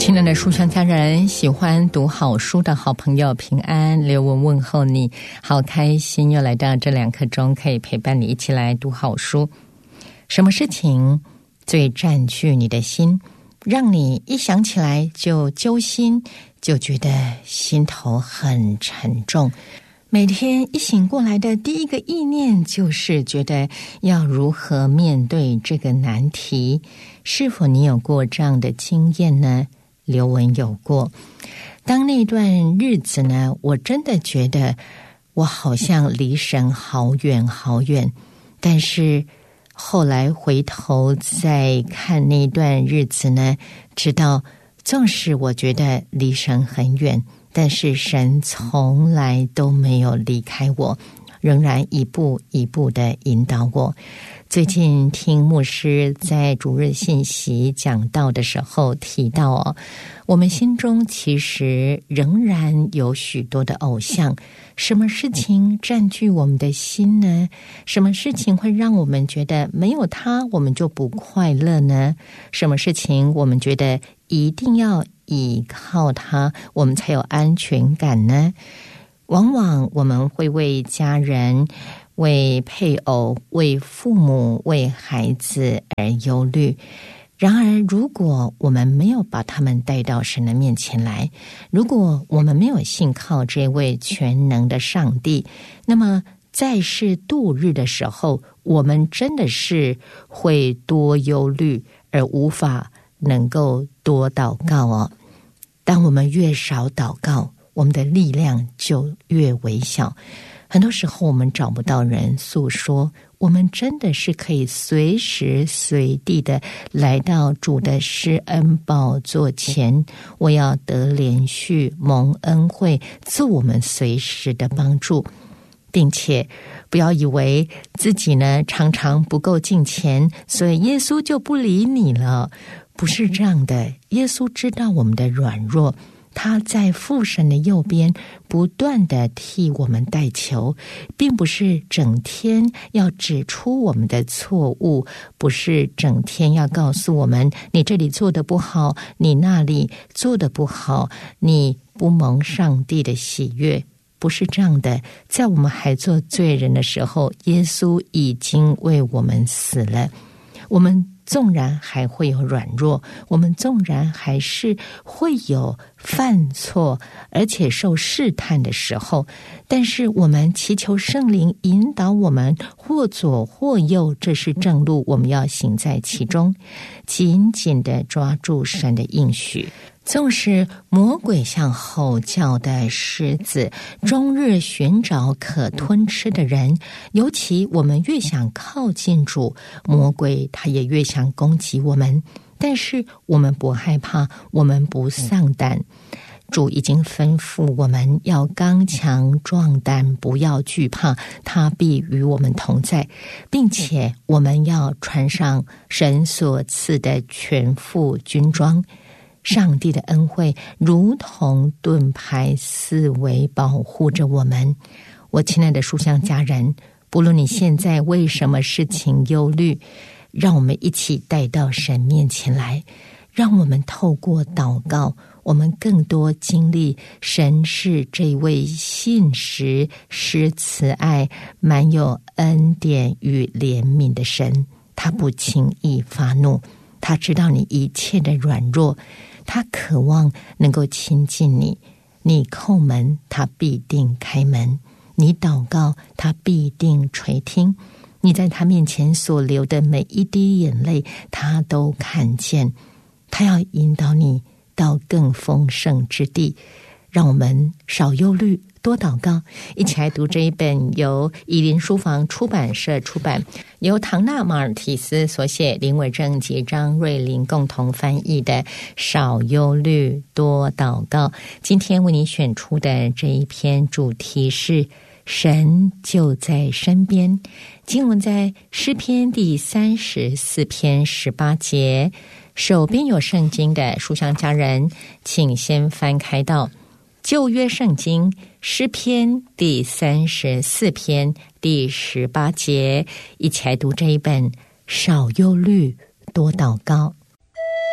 亲爱的书香家人，喜欢读好书的好朋友平安，刘文问候你，好开心又来到这2刻钟，可以陪伴你一起来读好书。什么事情最占据你的心，让你一想起来就揪心，就觉得心头很沉重？每天一醒过来的第一个意念就是觉得要如何面对这个难题。是否你有过这样的经验呢？刘文有过。当那段日子呢，我真的觉得我好像离神好远好远，但是后来回头再看那段日子呢，知道纵使我觉得离神很远，但是神从来都没有离开我，仍然一步一步的引导我。最近听牧师在主日信息讲道的时候提到我们心中其实仍然有许多的偶像。什么事情占据我们的心呢？什么事情会让我们觉得没有他我们就不快乐呢？什么事情我们觉得一定要依靠他我们才有安全感呢？往往我们会为家人、为配偶、为父母、为孩子而忧虑。然而如果我们没有把他们带到神的面前来，如果我们没有信靠这位全能的上帝，那么在世度日的时候，我们真的是会多忧虑，而无法能够多祷告当我们越少祷告，我们的力量就越微小。很多时候我们找不到人诉说，我们真的是可以随时随地的来到主的施恩宝座前，我要得连续蒙恩惠，做我们随时的帮助。并且不要以为自己呢常常不够敬虔，所以耶稣就不理你了。不是这样的，耶稣知道我们的软弱，他在父神的右边不断的替我们代求，并不是整天要指出我们的错误，不是整天要告诉我们你这里做得不好，你那里做得不好，你不蒙上帝的喜悦。不是这样的，在我们还做罪人的时候，耶稣已经为我们死了。我们纵然还会有软弱，我们纵然还是会有犯错，而且受试探的时候，但是我们祈求圣灵引导我们，或左或右，这是正路，我们要行在其中，紧紧地抓住神的应许。纵使魔鬼像吼叫的狮子，终日寻找可吞吃的人，尤其我们越想靠近主，魔鬼他也越想攻击我们，但是我们不害怕，我们不丧胆。主已经吩咐我们要刚强壮胆，不要惧怕，他必与我们同在，并且我们要穿上神所赐的全副军装。上帝的恩惠如同盾牌，四围保护着我们。我亲爱的书香家人，不论你现在为什么事情忧虑，让我们一起带到神面前来，让我们透过祷告，我们更多经历神是这位信实、施慈爱、满有恩典与怜悯的神。他不轻易发怒，他知道你一切的软弱，他渴望能够亲近你。你叩门，他必定开门；你祷告，他必定垂听。你在他面前所流的每一滴眼泪，他都看见。他要引导你到更丰盛之地。让我们少忧虑，多祷告，一起来读这一本由以林书房出版社出版，由唐纳马尔提斯所写，林伟正及张瑞麟共同翻译的《少忧虑，多祷告》。今天为你选出的这一篇主题是神就在身边。经文在诗篇第34篇18节。手边有圣经的书香家人，请先翻开到旧约圣经诗篇第34篇第18节，一起来读这一本少忧虑多祷告。